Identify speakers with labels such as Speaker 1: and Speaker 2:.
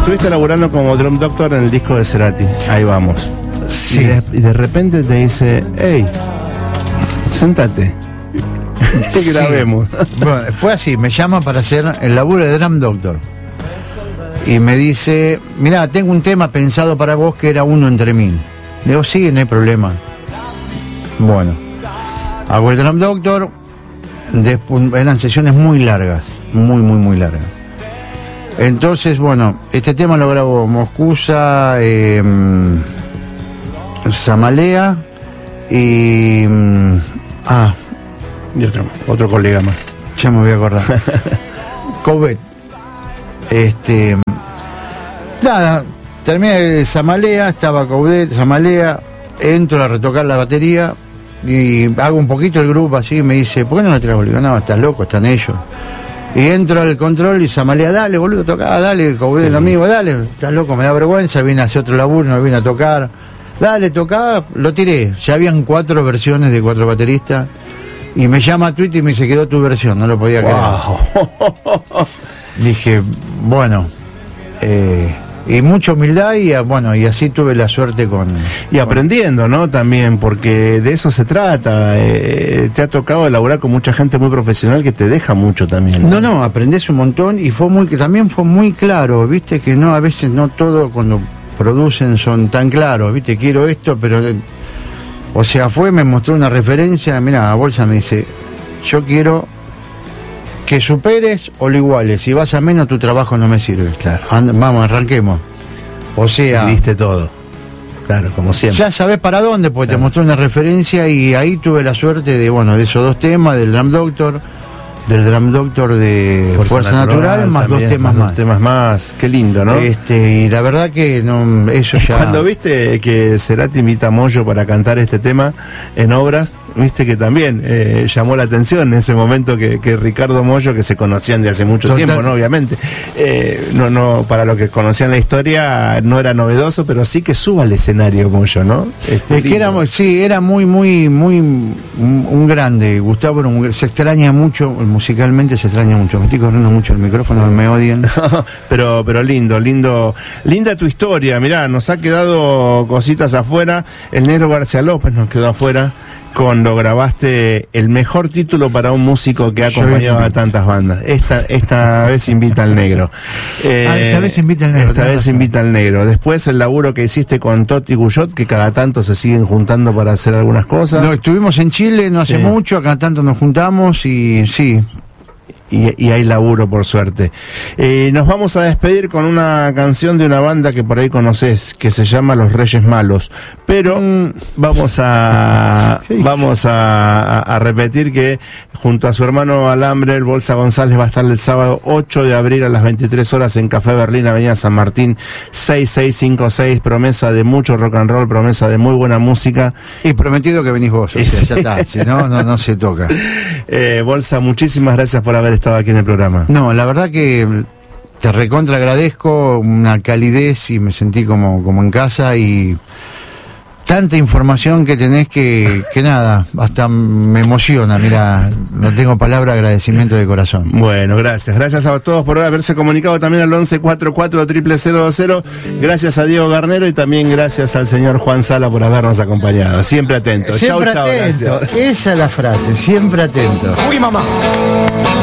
Speaker 1: estuviste laburando como drum doctor en el disco de Cerati. Ahí vamos.
Speaker 2: Sí.
Speaker 1: Y de repente te dice, hey, sentate. Y grabemos.
Speaker 2: Bueno, fue así, me llama para hacer el laburo de drum doctor. Y me dice, mirá, tengo un tema pensado para vos que era uno entre mil. Digo, sí, no hay problema. Bueno, hago el drum doctor. Después, eran sesiones muy largas, muy largas. Entonces, bueno, este tema lo grabó Moscusa, Samalea y...
Speaker 1: Y otro colega más.
Speaker 2: Ya me voy a acordar. Couvet. Nada, terminé Samalea, estaba Coudet, Samalea, entro a retocar la batería y hago un poquito el grupo así, me dice, ¿por qué no lo traes, boludo? No, estás loco, están ellos. Y entro al control y Samalea, dale, boludo, tocá, dale, Coudet, el amigo, dale, estás loco, me da vergüenza, vine a hacer otro laburo, no vine a tocar. Dale, tocá, lo tiré. Ya habían 4 versiones de 4 bateristas. Y me llama a Twitter y me dice, quedó tu versión, no lo podía creer. Dije, bueno, y mucha humildad y bueno, y así tuve la suerte con...
Speaker 1: Y aprendiendo, ¿no? También, porque de eso se trata. Te ha tocado elaborar con mucha gente muy profesional que te deja mucho también.
Speaker 2: No, aprendés un montón y también fue muy claro, viste, que no, a veces no todo cuando producen son tan claros, viste, quiero esto, pero... O sea, me mostró una referencia, mira, a Bolsa me dice, yo quiero que superes o lo iguales, si vas a menos tu trabajo no me sirve.
Speaker 1: Claro.
Speaker 2: Vamos, arranquemos. O sea...
Speaker 1: Y diste todo. Claro, como siempre.
Speaker 2: Ya sabés para dónde, porque claro, te mostró una referencia y ahí tuve la suerte de, bueno, de esos 2 temas, del Drum Doctor de Fuerza Natural, más también, 2 temas más.
Speaker 1: 2 temas más, qué lindo, ¿no?
Speaker 2: Y la verdad que no, eso ya...
Speaker 1: Cuando viste que Cerati invita a Moyo para cantar este tema en Obras, viste que también llamó la atención en ese momento que Ricardo Moyo, que se conocían de hace mucho tiempo, ¿no? Obviamente. No, para los que conocían la historia no era novedoso, pero sí que suba al escenario Moyo, ¿no?
Speaker 2: Es que era muy un grande. Gustavo se extraña mucho, musicalmente se extraña mucho. Me estoy corriendo mucho el micrófono, me odian.
Speaker 1: pero linda tu historia. Mirá, nos ha quedado cositas afuera. El Negro García López nos quedó afuera cuando grabaste el mejor título para un músico que ha acompañado a tantas bandas. Esta vez invita al Negro.
Speaker 2: Esta vez invita al Negro.
Speaker 1: Esta vez invita al Negro. Después el laburo que hiciste con Toti Guyot, que cada tanto se siguen juntando para hacer algunas cosas.
Speaker 2: No, estuvimos en Chile no hace mucho, cada tanto nos juntamos y sí.
Speaker 1: Y hay laburo, por suerte. Nos vamos a despedir con una canción de una banda que por ahí conocés, que se llama Los Reyes Malos. Pero vamos a repetir que junto a su hermano Alambre, el Bolsa González va a estar el sábado 8 de abril a las 23 horas en Café Berlín, Avenida San Martín, 6656. Promesa de mucho rock and roll, promesa de muy buena música.
Speaker 2: Y prometido que venís vos, o sea, ya está, si no se toca.
Speaker 1: Bolsa, muchísimas gracias por haber estado aquí en el programa.
Speaker 2: No, la verdad que te recontra agradezco, una calidez y me sentí como en casa y tanta información que tenés que nada, hasta me emociona, mira, no tengo palabra de agradecimiento de corazón.
Speaker 1: Bueno, gracias a todos por haberse comunicado también al 1144-0020. Gracias a Diego Garnero y también gracias al señor Juan Sala por habernos acompañado. Siempre atento.
Speaker 2: Siempre atento, esa es la frase, siempre atento.
Speaker 3: Uy, mamá.